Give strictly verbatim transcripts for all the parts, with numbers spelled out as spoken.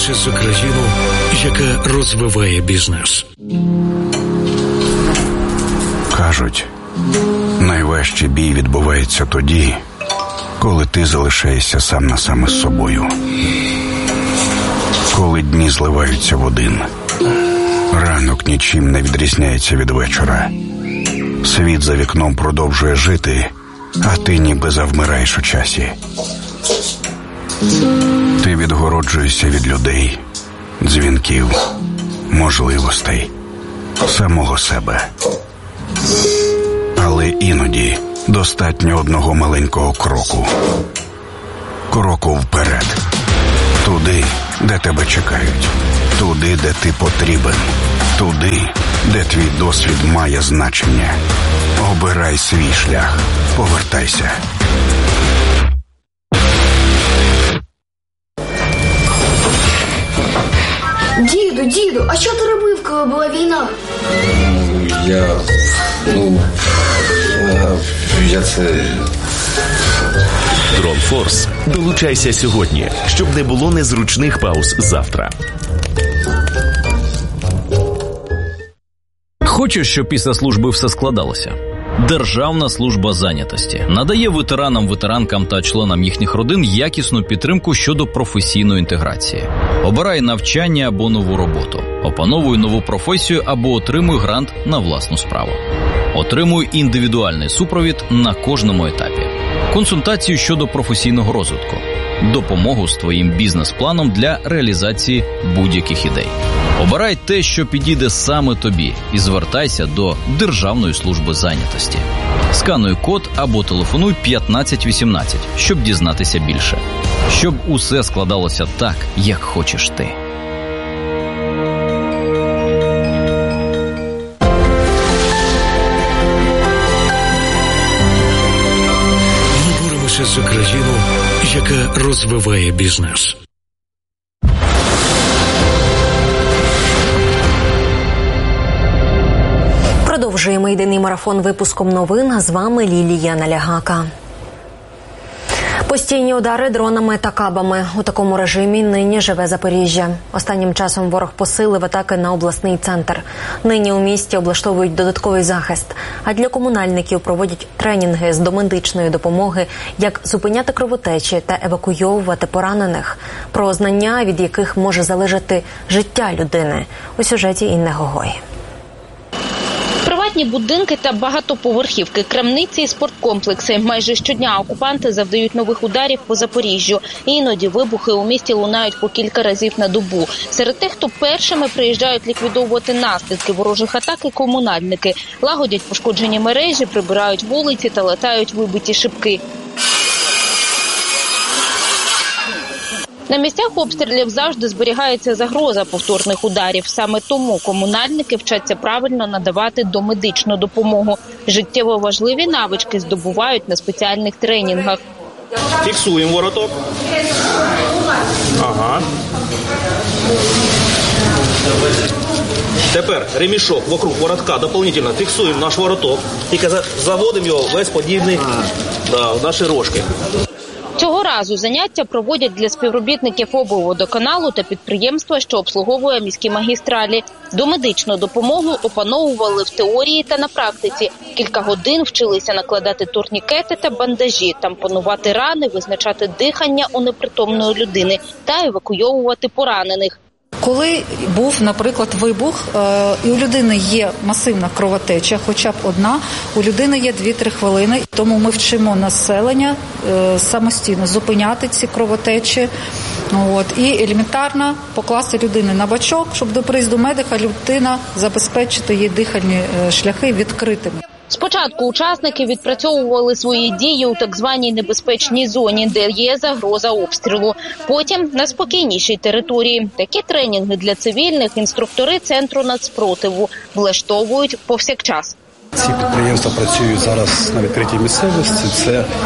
через Україну, яка розвиває бізнес. Кажуть, найважчий бій відбувається тоді, коли ти залишаєшся сам на сам із собою. Коли дні зливаються в один. Ранок нічим не відрізняється від вечора. Світ за вікном продовжує жити, а ти ніби завмираєш у часі. Ти відгороджуєшся від людей, дзвінків, можливостей, самого себе. Але іноді достатньо одного маленького кроку. Кроку вперед. Туди, де тебе чекають. Туди, де ти потрібен. Туди, де твій досвід має значення. Обирай свій шлях. Повертайся. Діду, діду, а що ти робив, коли була війна? Я... ну... я це... Дронфорс. Долучайся сьогодні, щоб не було незручних пауз завтра. Хочеш, щоб після служби все складалося? Державна служба зайнятості надає ветеранам, ветеранкам та членам їхніх родин якісну підтримку щодо професійної інтеграції. Обирай навчання або нову роботу. Опановуй нову професію або отримуй грант на власну справу. Отримуй індивідуальний супровід на кожному етапі. Консультацію щодо професійного розвитку. Допомогу з твоїм бізнес-планом для реалізації будь-яких ідей. Обирай те, що підійде саме тобі, і звертайся до Державної служби зайнятості. Скануй код або телефонуй п'ятнадцять вісімнадцять, щоб дізнатися більше. Щоб усе складалося так, як хочеш ти. Ми боремося за країну, яка розвиває бізнес. Продовжуємо єдиний марафон випуском новин. З вами Лілія Налягака. Постійні удари дронами та кабами. У такому режимі нині живе Запоріжжя. Останнім часом ворог посилив атаки на обласний центр. Нині у місті облаштовують додатковий захист. А для комунальників проводять тренінги з домедичної допомоги, як зупиняти кровотечі та евакуйовувати поранених. Про знання, від яких може залежати життя людини. У сюжеті Інни Гогой. Приватні будинки та багатоповерхівки, крамниці і спорткомплекси. Майже щодня окупанти завдають нових ударів по Запоріжжю. Іноді вибухи у місті лунають по кілька разів на добу. Серед тих, хто першими приїжджають ліквідовувати наслідки ворожих атак, і комунальники. Лагодять пошкоджені мережі, прибирають вулиці та латають вибиті шибки. На місцях обстрілів завжди зберігається загроза повторних ударів. Саме тому комунальники вчаться правильно надавати домедичну допомогу. Життєво важливі навички здобувають на спеціальних тренінгах. Фіксуємо вороток. Ага. Тепер ремішок вокруг воротка дополнительно фіксуємо наш вороток. Тільки заводимо його весь подібний да, в наші рожки. Цього разу заняття проводять для співробітників облводоканалу та підприємства, що обслуговує міські магістралі. Домедичну допомогу опановували в теорії та на практиці. Кілька годин вчилися накладати турнікети та бандажі, тампонувати рани, визначати дихання у непритомної людини та евакуйовувати поранених. Коли був, наприклад, вибух, і у людини є масивна кровотеча, хоча б одна, у людини є дві-три хвилини, тому ми вчимо населення самостійно зупиняти ці кровотечі. От, і елементарно покласти людину на бачок, щоб до приїзду медика людина забезпечити її дихальні шляхи відкритими. Спочатку учасники відпрацьовували свої дії у так званій небезпечній зоні, де є загроза обстрілу. Потім на спокійнішій території. Такі тренінги для цивільних інструктори Центру нацпротиву влаштовують повсякчас. Ці підприємства працюють зараз на відкритій місцевості. Це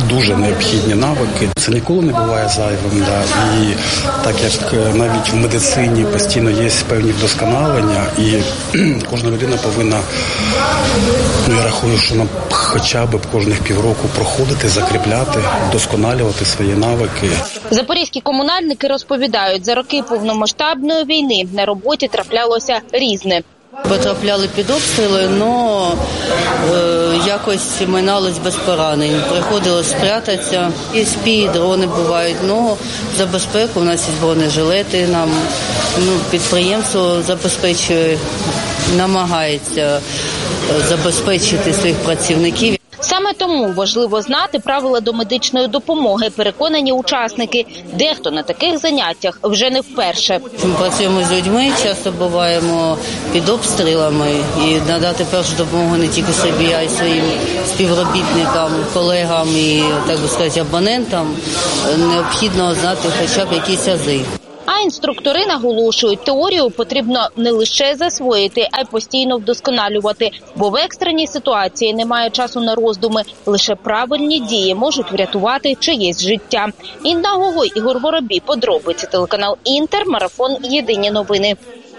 дуже необхідні навики. Це ніколи не буває зайвим. Да. І так як навіть в медицині постійно є певні вдосконалення, і кожна людина повинна, ну я рахую, що нам хоча б кожних півроку проходити, закріпляти, вдосконалювати свої навики. Запорізькі комунальники розповідають, за роки повномасштабної війни на роботі траплялося різне. Потрапляли під обстріли, але е, якось миналось без поранень. Приходилось спрятатися. І спі, дрони бувають, але за безпеку у нас є бронежилети, нам ну, підприємство забезпечує, намагається забезпечити своїх працівників. Саме тому важливо знати правила домедичної допомоги, переконані учасники. Дехто на таких заняттях вже не вперше. Ми працюємо з людьми, часто буваємо під обстрілами і надати першу допомогу не тільки собі, а й своїм співробітникам, колегам і, так би сказати, абонентам. Необхідно знати хоча б якісь ази. А інструктори наголошують, теорію потрібно не лише засвоїти, а й постійно вдосконалювати. Бо в екстреній ситуації немає часу на роздуми. Лише правильні дії можуть врятувати чиєсь життя. Інна Гогой, Ігор Воробій, подробиці, телеканал Інтер, марафон «Єдині новини».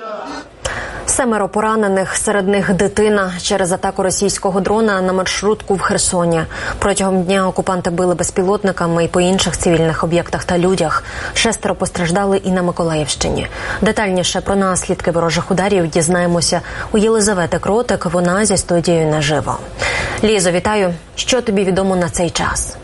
Семеро поранених, серед них дитина, через атаку російського дрона на маршрутку в Херсоні. Протягом дня окупанти били безпілотниками і по інших цивільних об'єктах та людях. Шестеро постраждали і на Миколаївщині. Детальніше про наслідки ворожих ударів дізнаємося у Єлизавети Кротик, вона зі студією наживо. Лізо, вітаю. Що тобі відомо на цей час?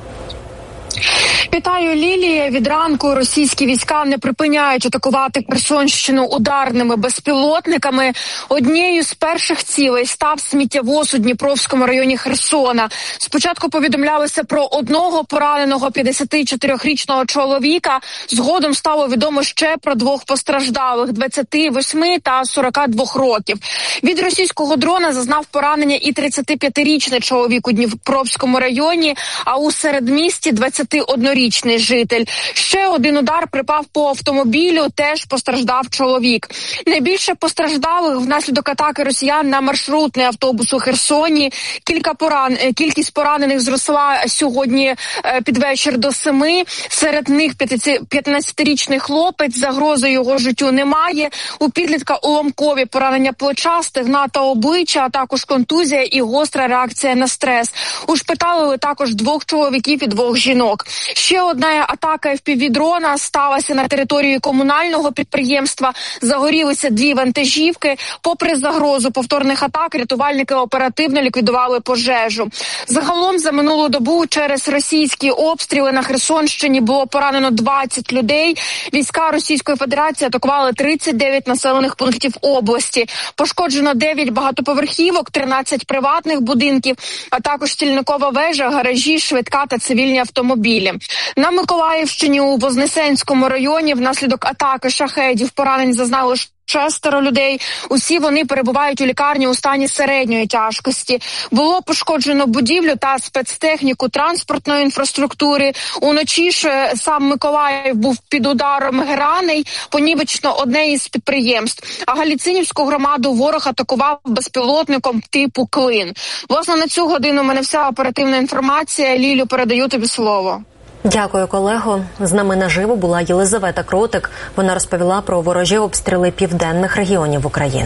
Вітаю, Лілія. Від ранку російські війська не припиняють атакувати Херсонщину ударними безпілотниками. Однією з перших цілей став сміттєвоз у Дніпровському районі Херсона. Спочатку повідомлялося про одного пораненого п'ятдесятичотирирічного чоловіка. Згодом стало відомо ще про двох постраждалих – двадцяти восьми та сорока двох років. Від російського дрона зазнав поранення і тридцятип'ятирічний чоловік у Дніпровському районі, а у середмісті двадцятиоднорічний житель. Ще один удар припав по автомобілю, теж постраждав чоловік. Найбільше постраждалих внаслідок атаки росіян на маршрутний автобус у Херсоні. Кілька поран... Кількість поранених зросла сьогодні під вечір до семи. Серед них п'ятнадцятирічний хлопець, загрози його життю немає. У підлітка уламкові поранення плеча, стегна та обличчя, а також контузія і гостра реакція на стрес. Ушпиталили також двох чоловіків і двох жінок. Ще одна атака еф пі ві-дрона сталася на території комунального підприємства. Загорілися дві вантажівки. Попри загрозу повторних атак, рятувальники оперативно ліквідували пожежу. Загалом за минулу добу через російські обстріли на Херсонщині було поранено двадцять людей. Війська Російської Федерації атакували тридцять дев'ять населених пунктів області. Пошкоджено дев'ять багатоповерхівок, тринадцять приватних будинків, а також стільникова вежа, гаражі, швидка та цивільні автомобілі. На Миколаївщині у Вознесенському районі внаслідок атаки шахедів поранень зазнали шестеро людей. Усі вони перебувають у лікарні у стані середньої тяжкості. Було пошкоджено будівлю та спецтехніку транспортної інфраструктури. Уночі ж сам Миколаїв був під ударом граней, понівечено одне із підприємств. А Галіцинівську громаду ворог атакував безпілотником типу «Клин». Власне, на цю годину у мене вся оперативна інформація. Лілю, передаю тобі слово. Дякую, колего. З нами наживо була Єлизавета Кротик. Вона розповіла про ворожі обстріли південних регіонів України.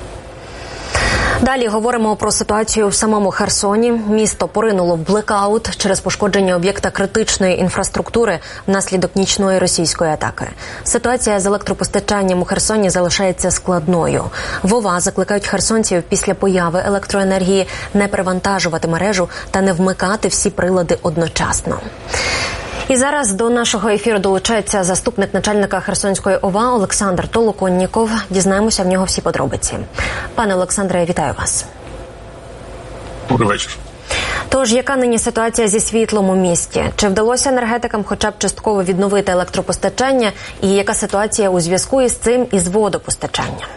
Далі говоримо про ситуацію в самому Херсоні. Місто поринуло в блекаут через пошкодження об'єкта критичної інфраструктури внаслідок нічної російської атаки. Ситуація з електропостачанням у Херсоні залишається складною. В ОВА закликають херсонців після появи електроенергії не перевантажувати мережу та не вмикати всі прилади одночасно. І зараз до нашого ефіру долучається заступник начальника Херсонської ОВА Олександр Толоконніков. Дізнаємося в нього всі подробиці. Пане Олександре, вітаю вас. Добрий вечір. Тож, яка нині ситуація зі світлом у місті? Чи вдалося енергетикам хоча б частково відновити електропостачання? І яка ситуація у зв'язку із цим із водопостачанням?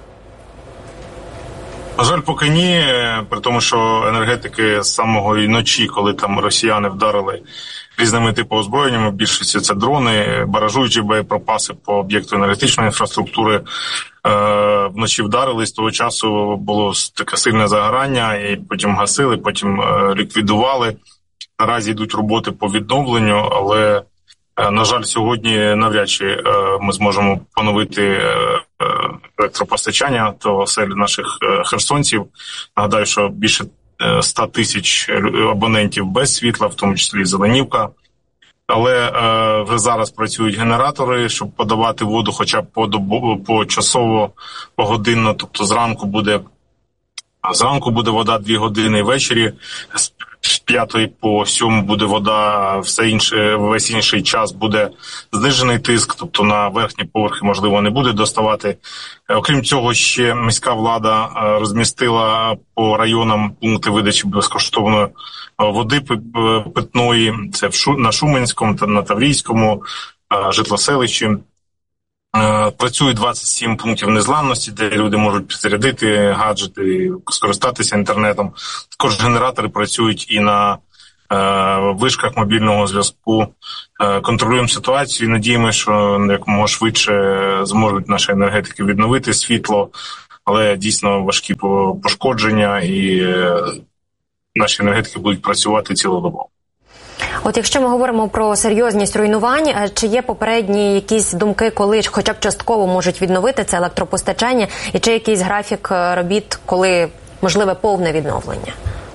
На жаль, поки ні, при тому, що енергетики з самого ночі, коли там росіяни вдарили різними типами озброєннями, в більшості це дрони, баражуючі боєприпаси по об'єкту енергетичної інфраструктури, е, вночі вдарили, з того часу було таке сильне загорання, і потім гасили, потім е, ліквідували. Наразі йдуть роботи по відновленню, але, на жаль, сьогодні навряд чи ми зможемо поновити електропостачання до осель наших херсонців. Нагадаю, що більше ста тисяч абонентів без світла, в тому числі Зеленівка. Але е, вже зараз працюють генератори, щоб подавати воду хоча б по добу, по часово, погодинно. Тобто зранку буде зранку буде вода дві години, ввечері з п'ятої по сьому буде вода, все інше, весь інший час буде знижений тиск, тобто на верхні поверхи, можливо, не буде доставати. Окрім цього, ще міська влада розмістила по районам пункти видачі безкоштовної води питної, це на Шуменському, на Таврійському, Житлоселищі. Працює двадцять сім пунктів незламності, де люди можуть підзарядити гаджети, скористатися інтернетом. Також генератори працюють і на е, вишках мобільного зв'язку. Е, контролюємо ситуацію і надіємося, що якомога швидше зможуть наші енергетики відновити світло, але дійсно важкі пошкодження і е, наші енергетики будуть працювати цілодобово. От якщо ми говоримо про серйозність руйнувань, чи є попередні якісь думки, коли хоча б частково можуть відновити це електропостачання, і чи якийсь графік робіт, коли можливе повне відновлення?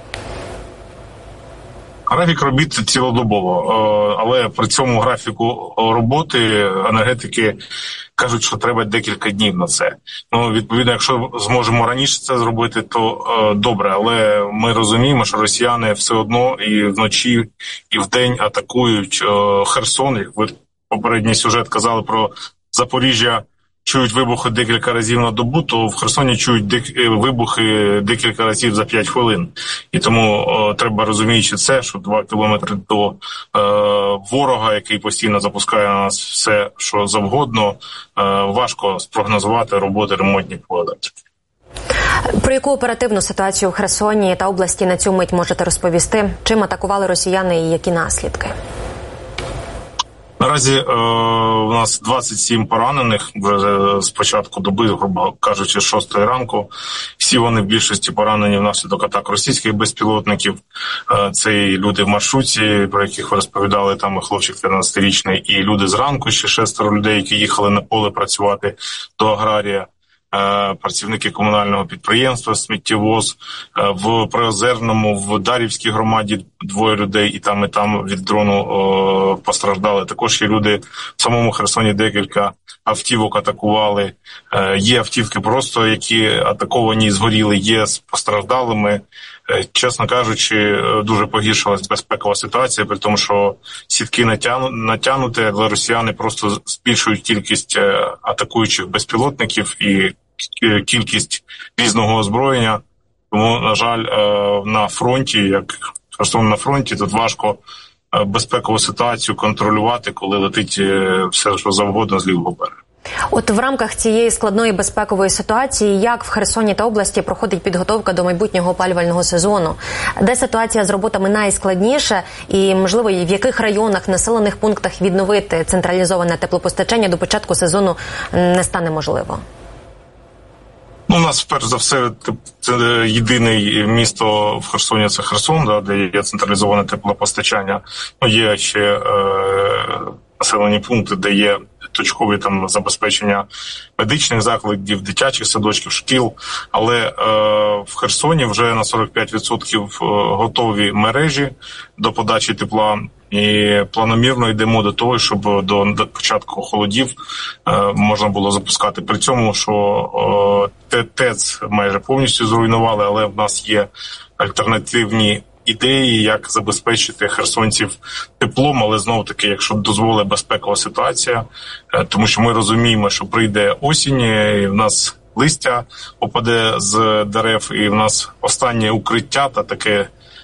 Графік робіт цілодобово, але при цьому графіку роботи енергетики кажуть, що треба декілька днів на це. Ну, відповідно, якщо зможемо раніше це зробити, то е, добре, але ми розуміємо, що росіяни все одно і вночі, і вдень атакують е, Херсон. Як ви попередній сюжет казали про Запоріжжя, чують вибухи декілька разів на добу, то в Херсоні чують дек... вибухи декілька разів за п'ять хвилин. І тому о, треба, розуміючи це, що два кілометри до е, ворога, який постійно запускає на нас все, що завгодно, е, важко спрогнозувати роботи ремонтних володарів. Про яку оперативну ситуацію в Херсоні та області на цю мить можете розповісти? Чим атакували росіяни і які наслідки? Наразі е, у нас двадцять сім поранених вже з початку доби, грубо кажучи, з шостої ранку. Всі вони в більшості поранені внаслідок атак російських безпілотників. Е, це і люди в маршрутці, про яких ви розповідали, там і хлопчик тринадцятирічний, і люди зранку, ще шестеро людей, які їхали на поле працювати до аграрія. Працівники комунального підприємства «Сміттєвоз», в Приозерному, в Дарівській громаді двоє людей і там, і там від дрону о, постраждали. Також є люди в самому Херсоні, декілька автівок атакували. Е, є автівки просто, які атаковані і згоріли, є з постраждалими. Е, чесно кажучи, дуже погіршилась безпекова ситуація, при тому, що сітки натягну, натягнуті, але росіяни просто збільшують кількість атакуючих безпілотників і кількість різного озброєння. Тому, на жаль, на фронті, як Херсон на фронті, тут важко безпекову ситуацію контролювати, коли летить все, що завгодно з лівого берега. От в рамках цієї складної безпекової ситуації, як в Херсоні та області проходить підготовка до майбутнього опалювального сезону? Де ситуація з роботами найскладніша і, можливо, в яких районах, населених пунктах відновити централізоване теплопостачання до початку сезону не стане можливо? Ну, у нас, перш за все, це єдине місто в Херсоні, це Херсон, да, де є централізоване теплопостачання. Ну, є ще е, населені пункти, де є точкові там забезпечення медичних закладів, дитячих садочків, шкіл. Але е, в Херсоні вже на сорок п'ять відсотків готові мережі до подачі тепла. І планомірно йдемо до того, щоб до, до початку холодів е, можна було запускати. При цьому, що е, ТЕЦ майже повністю зруйнували, але в нас є альтернативні ідеї, як забезпечити херсонців теплом, але знову-таки, якщо дозволить безпекова ситуація, е, тому що ми розуміємо, що прийде осінь, і в нас листя опаде з дерев, і в нас останнє укриття та таке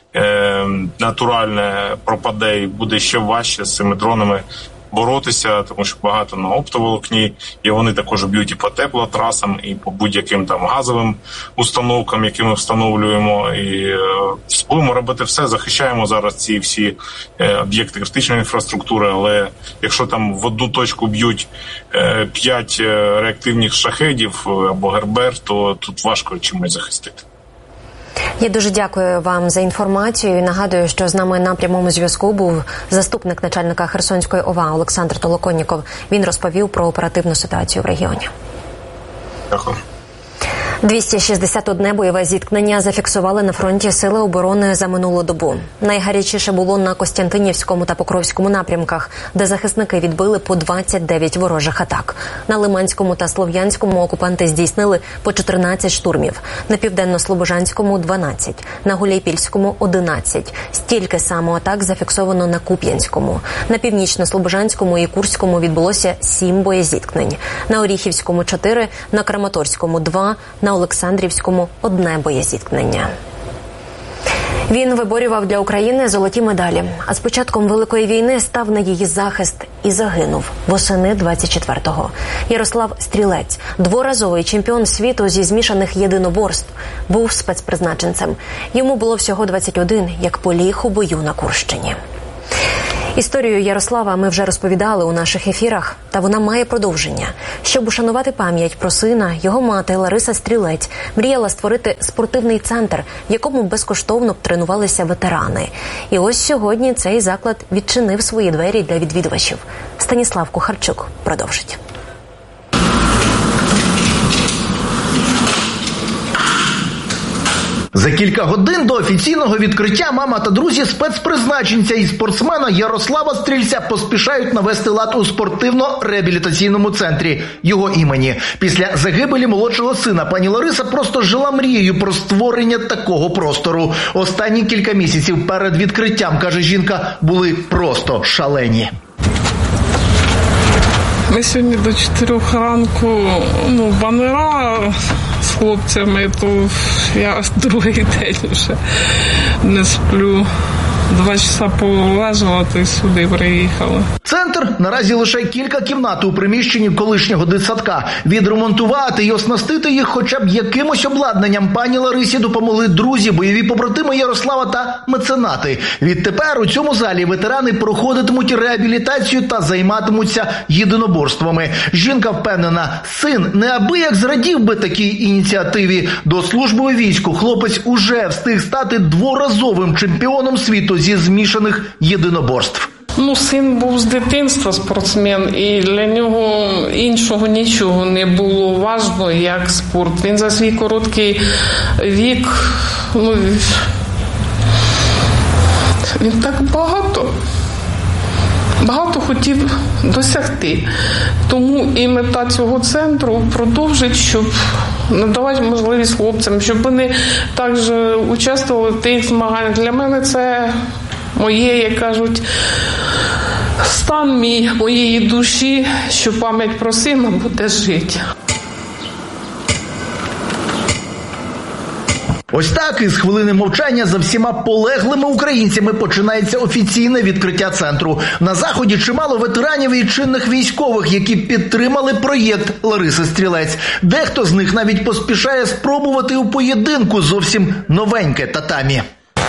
натуральне пропаде і буде ще важче з цими дронами боротися, тому що багато на оптоволокні, і вони також б'ють і по теплотрасам, і по будь-яким там газовим установкам, які ми встановлюємо. І е, будемо робити все, захищаємо зараз ці всі е, об'єкти критичної інфраструктури, але якщо там в одну точку б'ють е, п'ять реактивних шахедів або гербер, то тут важко чимось захистити. Я дуже дякую вам за інформацію і нагадую, що з нами на прямому зв'язку був заступник начальника Херсонської ОВА Олександр Толоконніков. Він розповів про оперативну ситуацію в регіоні. Дякую. двісті шістдесят одне бойове зіткнення зафіксували на фронті Сили оборони за минулу добу. Найгарячіше було на Костянтинівському та Покровському напрямках, де захисники відбили по двадцять дев'ять ворожих атак. На Лиманському та Слов'янському окупанти здійснили по чотирнадцять штурмів, на Південно-Слобожанському – дванадцять, на Гуляйпільському – одинадцять. Стільки само атак зафіксовано на Куп'янському. На Північно-Слобожанському і Курському відбулося сім боєзіткнень. На Оріхівському – чотири, на Краматорському – два, на Олександрівському – одне боєзіткнення. Він виборював для України золоті медалі, а з початком Великої війни став на її захист і загинув восени двадцять четвертого. Ярослав Стрілець, дворазовий чемпіон світу зі змішаних єдиноборств, був спецпризначенцем. Йому було всього двадцять один, як поліг у бою на Курщині. Історію Ярослава ми вже розповідали у наших ефірах, та вона має продовження. Щоб ушанувати пам'ять про сина, його мати Лариса Стрілець мріяла створити спортивний центр, в якому безкоштовно б тренувалися ветерани. І ось сьогодні цей заклад відчинив свої двері для відвідувачів. Станіслав Кухарчук продовжить. За кілька годин до офіційного відкриття мама та друзі спецпризначенця і спортсмена Ярослава Стрільця поспішають навести лад у спортивно-реабілітаційному центрі його імені. Після загибелі молодшого сина пані Лариса просто жила мрією про створення такого простору. Останні кілька місяців перед відкриттям, каже жінка, були просто шалені. Ми сьогодні до чотирьох ранку, ну, банера з хлопцями, то я другий день вже не сплю. Два часа полежала, то й сюди приїхала. Центр наразі лише кілька кімнат у приміщенні колишнього дитсадка. Відремонтувати і оснастити їх хоча б якимось обладнанням пані Ларисі допомогли друзі, бойові побратими Ярослава та меценати. Відтепер у цьому залі ветерани проходитимуть реабілітацію та займатимуться єдиноборствами. Жінка впевнена, син неабияк зрадів би такій ініціативі. До служби у війську хлопець уже встиг стати дворазовим чемпіоном світу зі змішаних єдиноборств. Ну, син був з дитинства спортсмен, і для нього іншого нічого не було важливо, як спорт. Він за свій короткий вік, ну, він так багато, багато хотів досягти. Тому і мета цього центру продовжить, щоб надавати можливість хлопцям, щоб вони також участвували в тих змаганнях. Для мене це моє, як кажуть, стан мій, моєї душі, що пам'ять про сина буде жити. Ось так із хвилини мовчання за всіма полеглими українцями починається офіційне відкриття центру. На заході чимало ветеранів і чинних військових, які підтримали проєкт Лариси Стрілець. Дехто з них навіть поспішає спробувати у поєдинку зовсім новеньке татамі.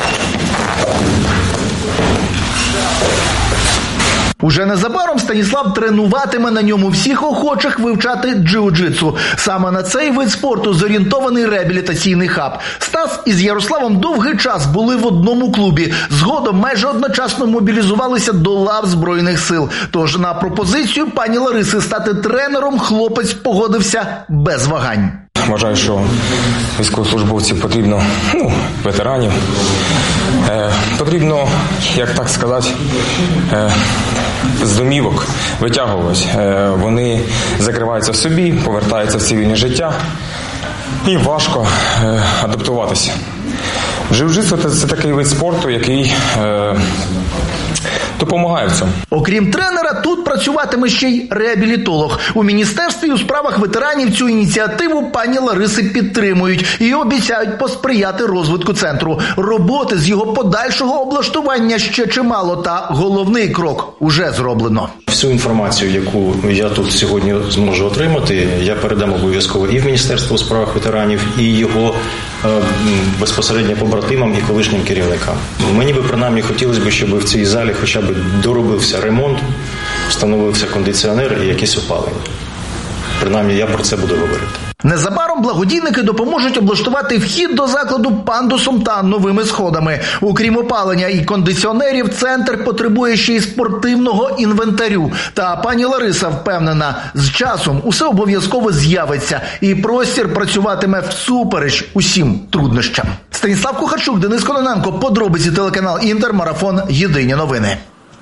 Уже незабаром Станіслав тренуватиме на ньому всіх охочих вивчати джиу-джитсу. Саме на цей вид спорту зорієнтований реабілітаційний хаб. Стас із Ярославом довгий час були в одному клубі. Згодом майже одночасно мобілізувалися до лав Збройних сил. Тож на пропозицію пані Лариси стати тренером хлопець погодився без вагань. Вважаю, що військовослужбовців потрібно, ну, ветеранів, е, потрібно, як так сказати, е, з домівок витягувати. Е, вони закриваються в собі, повертаються в цивільне життя і важко е, адаптуватися. Джиу-джитсу – це такий вид спорту, який е, допомагає в цьому. Окрім тренера, тут працюватиме ще й реабілітолог. У Міністерстві у справах ветеранів цю ініціативу пані Лариси підтримують і обіцяють посприяти розвитку центру. Роботи з його подальшого облаштування ще чимало, та головний крок уже зроблено. Всю інформацію, яку я тут сьогодні зможу отримати, я передам обов'язково і в Міністерство у справах ветеранів, і його е, безпосередньо побратимам і колишнім керівникам. Мені би принаймні хотілося б, щоб в цій залі хоча б доробився ремонт, встановився кондиціонер і якесь опалення. Принаймні я про це буду говорити. Незабаром благодійники допоможуть облаштувати вхід до закладу пандусом та новими сходами. Окрім опалення і кондиціонерів, центр потребує ще й спортивного інвентарю. Та пані Лариса впевнена, з часом усе обов'язково з'явиться і простір працюватиме всупереч усім труднощам. Станіслав Кухарчук, Денис Кононенко, подробиці, телеканал Інтер, марафон «Єдині новини».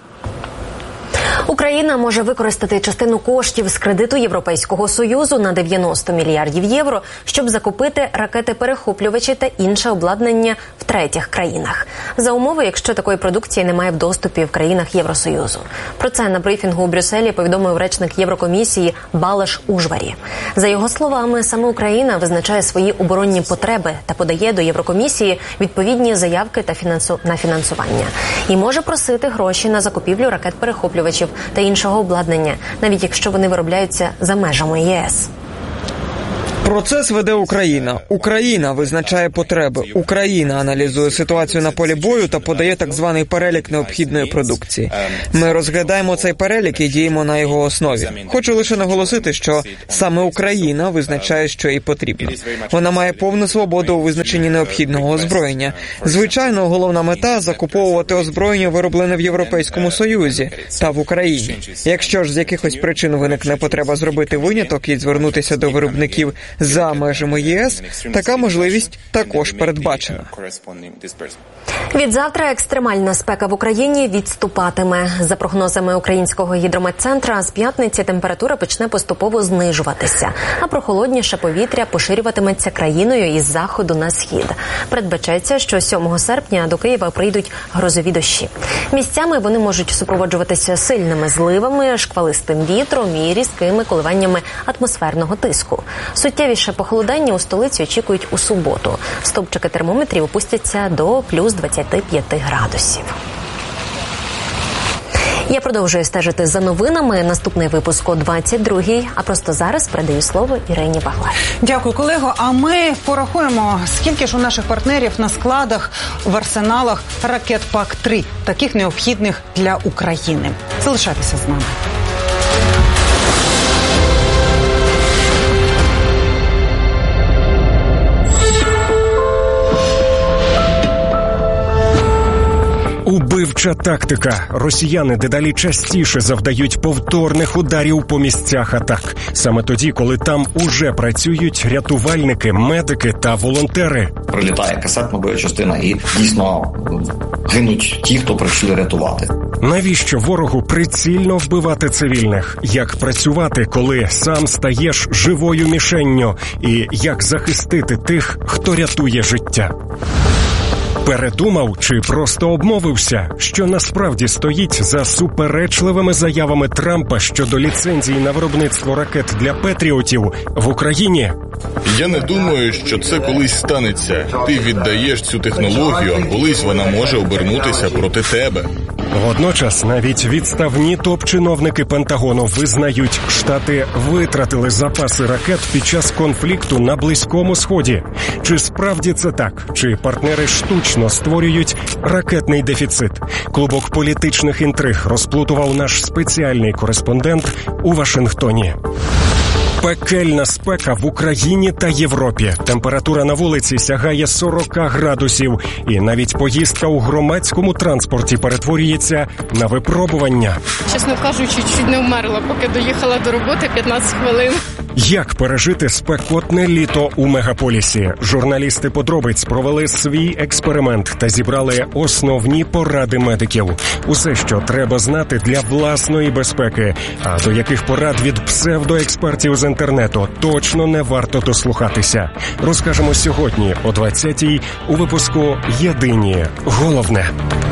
Україна може використати частину коштів з кредиту Європейського Союзу на дев'яносто мільярдів євро, щоб закупити ракети-перехоплювачі та інше обладнання в третіх країнах. За умови, якщо такої продукції немає в доступі в країнах Євросоюзу. Про це на брифінгу у Брюсселі повідомив речник Єврокомісії Балаш Ужварі. За його словами, саме Україна визначає свої оборонні потреби та подає до Єврокомісії відповідні заявки та фінансу... на фінансування. І може просити гроші на закупівлю ракет-перехоплювачів та іншого обладнання, навіть якщо вони виробляються за межами ЄС. Процес веде Україна. Україна визначає потреби. Україна аналізує ситуацію на полі бою та подає так званий перелік необхідної продукції. Ми розглядаємо цей перелік і діємо на його основі. Хочу лише наголосити, що саме Україна визначає, що їй потрібно. Вона має повну свободу у визначенні необхідного озброєння. Звичайно, головна мета – закуповувати озброєння, вироблене в Європейському Союзі та в Україні. Якщо ж з якихось причин виникне потреба зробити виняток і звернутися до виробників за межами ЄС, така можливість також передбачена. Відзавтра екстремальна спека в Україні відступатиме. За прогнозами Українського гідрометцентра, з п'ятниці температура почне поступово знижуватися, а прохолодніше повітря поширюватиметься країною із заходу на схід. Передбачається, що сьомого серпня до Києва прийдуть грозові дощі. Місцями вони можуть супроводжуватися сильними зливами, шквалистим вітром і різкими коливаннями атмосферного тиску. Суттєвіше похолодання у столиці очікують у суботу. Стовпчики термометрів опустяться до плюс двадцять п'ять градусів. Я продовжую стежити за новинами. Наступний випуск о двадцять другій, а просто зараз передаю слово Ірині Баглай. Дякую, колего. А ми порахуємо, скільки ж у наших партнерів на складах, в арсеналах ракет пак три, таких необхідних для України. Залишайтеся з нами. Убивча тактика. Росіяни дедалі частіше завдають повторних ударів по місцях атак. Саме тоді, коли там уже працюють рятувальники, медики та волонтери. Прилітає касетна боєчастина і дійсно гинуть ті, хто прийшли рятувати. Навіщо ворогу прицільно вбивати цивільних? Як працювати, коли сам стаєш живою мішенню? І як захистити тих, хто рятує життя? Передумав чи просто обмовився, що насправді стоїть за суперечливими заявами Трампа щодо ліцензії на виробництво ракет для Петріотів в Україні? Я не думаю, що це колись станеться. Ти віддаєш цю технологію, а колись вона може обернутися проти тебе. Водночас навіть відставні топ-чиновники Пентагону визнають, Штати витратили запаси ракет під час конфлікту на Близькому Сході. Чи справді це так? Чи партнери штучно створюють ракетний дефіцит? Клубок політичних інтриг розплутував наш спеціальний кореспондент у Вашингтоні. Пекельна спека в Україні та Європі. Температура на вулиці сягає сорок градусів. І навіть поїздка у громадському транспорті перетворюється на випробування. Чесно кажучи, чуть не вмерла, поки доїхала до роботи п'ятнадцять хвилин. Як пережити спекотне літо у мегаполісі? Журналісти «Подробиць» провели свій експеримент та зібрали основні поради медиків. Усе, що треба знати для власної безпеки, а до яких порад від псевдоекспертів з інтернету точно не варто дослухатися. Розкажемо сьогодні о двадцятій у випуску «Єдині. Головне».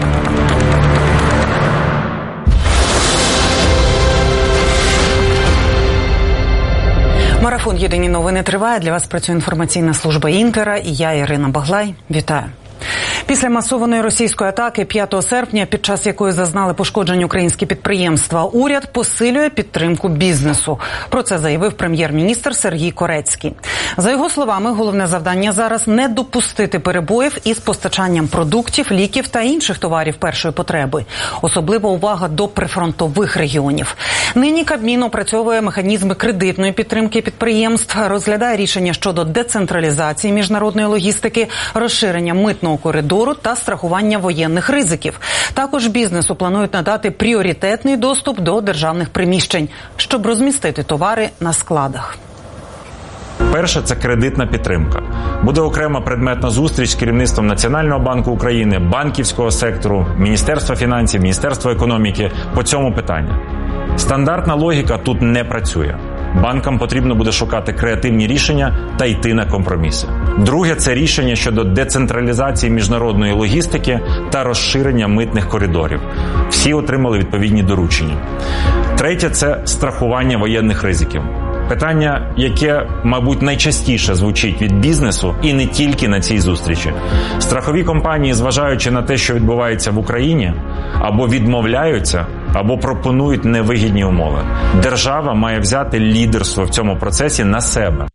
Марафон «Єдині новини» триває. Для вас працює інформаційна служба Інтера і я, Ірина Баглай. Вітаю. Після масованої російської атаки п'ятого серпня, під час якої зазнали пошкоджень українські підприємства, уряд посилює підтримку бізнесу. Про це заявив прем'єр-міністр Сергій Корецький. За його словами, головне завдання зараз – не допустити перебоїв із постачанням продуктів, ліків та інших товарів першої потреби. Особлива увага до прифронтових регіонів. Нині Кабмін опрацьовує механізми кредитної підтримки підприємств, розглядає рішення щодо децентралізації міжнародної логістики, розширення митного коридору та страхування воєнних ризиків. Також бізнесу планують надати пріоритетний доступ до державних приміщень, щоб розмістити товари на складах. Перше – це кредитна підтримка. Буде окрема предметна зустріч з керівництвом Національного банку України, банківського сектору, Міністерства фінансів, Міністерства економіки по цьому питанню. Стандартна логіка тут не працює. Банкам потрібно буде шукати креативні рішення та йти на компроміси. Друге – це рішення щодо децентралізації міжнародної логістики та розширення митних коридорів. Всі отримали відповідні доручення. Третє – це страхування воєнних ризиків. Питання, яке, мабуть, найчастіше звучить від бізнесу і не тільки на цій зустрічі. Страхові компанії, зважаючи на те, що відбувається в Україні, або відмовляються, або пропонують невигідні умови. Держава має взяти лідерство в цьому процесі на себе.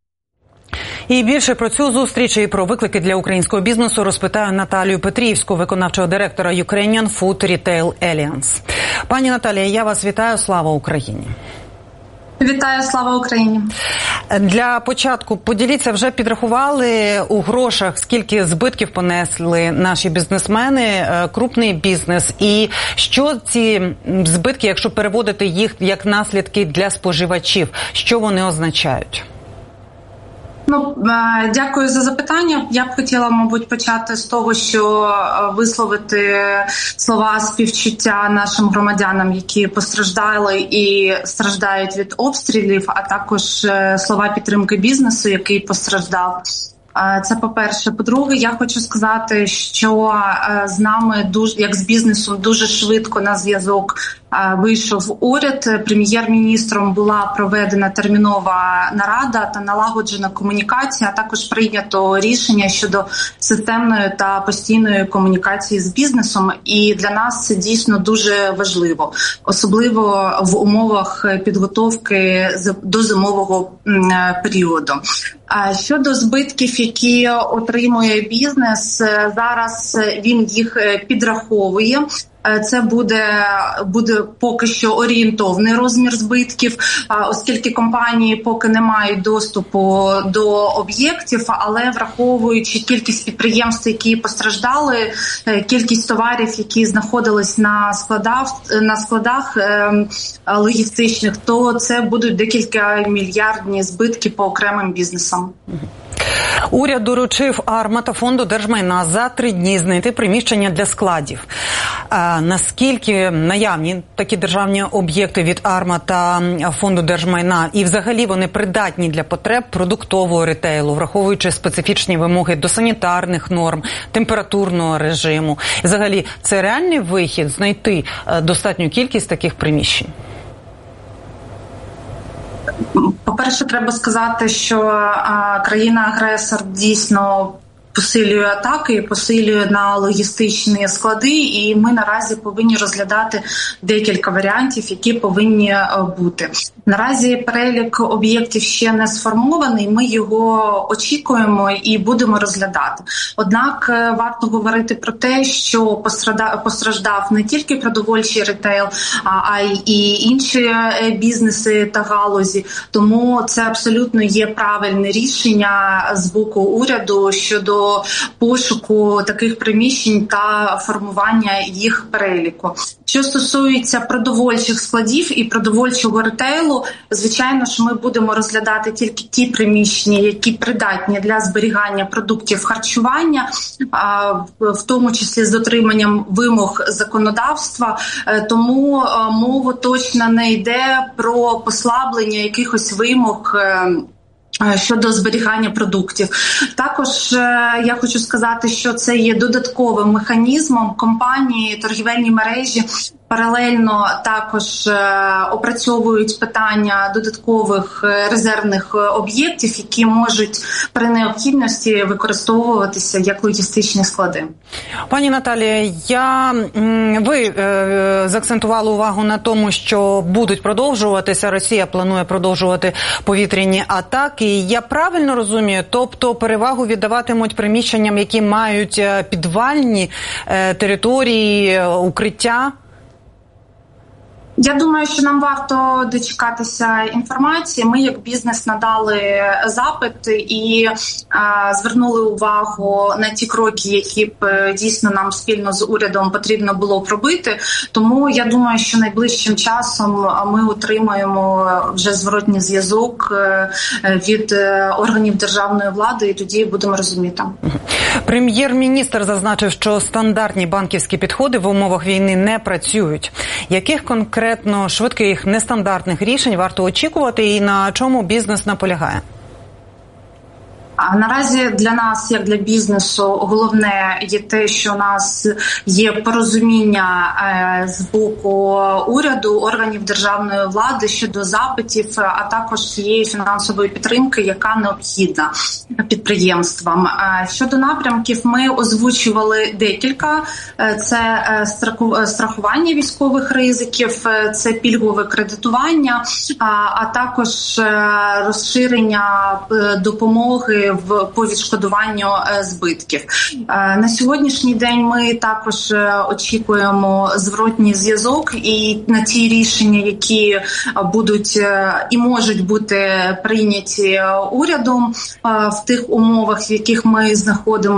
І більше про цю зустріч і про виклики для українського бізнесу розпитаю Наталію Петрівську, виконавчого директора Ukrainian Food Retail Alliance. Пані Наталія, я вас вітаю. Слава Україні! Вітаю, слава Україні. Для початку поділіться, вже підрахували у грошах, скільки збитків понесли наші бізнесмени, крупний бізнес, і що ці збитки, якщо переводити їх як наслідки для споживачів, що вони означають? Ну, дякую за запитання. Я б хотіла, мабуть, почати з того, що висловити слова співчуття нашим громадянам, які постраждали і страждають від обстрілів, а також слова підтримки бізнесу, який постраждав. Це по-перше. По-друге, я хочу сказати, що з нами, дуже, як з бізнесом, дуже швидко на зв'язок вийшов уряд. Прем'єр-міністром була проведена термінова нарада та налагоджена комунікація, а також прийнято рішення щодо системної та постійної комунікації з бізнесом. І для нас це дійсно дуже важливо, особливо в умовах підготовки до зимового періоду. Щодо збитків, які отримує бізнес, зараз він їх підраховує. Це буде, буде поки що орієнтовний розмір збитків, оскільки компанії поки не мають доступу до об'єктів, але враховуючи кількість підприємств, які постраждали, кількість товарів, які знаходились на складах, на складах логістичних, то це будуть декілька мільярдні збитки по окремим бізнесам. Уряд доручив АРМА та Фонду держмайна за три дні знайти приміщення для складів. А наскільки наявні такі державні об'єкти від АРМА та Фонду держмайна і взагалі вони придатні для потреб продуктового ретейлу, враховуючи специфічні вимоги до санітарних норм, температурного режиму? І взагалі це реальний вихід знайти достатню кількість таких приміщень? По-перше, треба сказати, що а, країна-агресор дійсно посилює атаки, посилює на логістичні склади, і ми наразі повинні розглядати декілька варіантів, які повинні бути. Наразі перелік об'єктів ще не сформований, ми його очікуємо і будемо розглядати. Однак варто говорити про те, що постраждав, постраждав не тільки продовольчий ретейл, а й і інші бізнеси та галузі. Тому це абсолютно є правильне рішення з боку уряду щодо пошуку таких приміщень та формування їх переліку. Що стосується продовольчих складів і продовольчого ретейлу, звичайно ж, ми будемо розглядати тільки ті приміщення, які придатні для зберігання продуктів харчування, в тому числі з дотриманням вимог законодавства. Тому мова точно не йде про послаблення якихось вимог щодо зберігання продуктів. Також я хочу сказати, що це є додатковим механізмом. Компанії, торгівельні мережі паралельно також опрацьовують питання додаткових резервних об'єктів, які можуть при необхідності використовуватися як логістичні склади. Пані Наталія, я, ви е, заакцентували увагу на тому, що будуть продовжуватися, Росія планує продовжувати повітряні атаки. Я правильно розумію, тобто перевагу віддаватимуть приміщенням, які мають підвальні е, території, укриття? Я думаю, що нам варто дочекатися інформації. Ми як бізнес надали запит і а, звернули увагу на ті кроки, які б дійсно нам спільно з урядом потрібно було пробити. Тому я думаю, що найближчим часом ми отримаємо вже зворотній зв'язок від органів державної влади, і тоді будемо розуміти. Прем'єр-міністр зазначив, що стандартні банківські підходи в умовах війни не працюють. Яких конкретно Конкретно швидких нестандартних рішень варто очікувати і на чому бізнес наполягає? А наразі для нас, як для бізнесу, головне є те, що у нас є порозуміння е, з боку уряду, органів державної влади щодо запитів, а також цієї фінансової підтримки, яка необхідна підприємствам. Е, щодо напрямків, ми озвучували декілька. Це е, страхування військових ризиків, це пільгове кредитування, а, а також е, розширення е, допомоги в по відшкодуванню збитків. На сьогоднішній день ми також очікуємо зворотній зв'язок і на ті рішення, які будуть і можуть бути прийняті урядом в тих умовах, в яких ми знаходимося.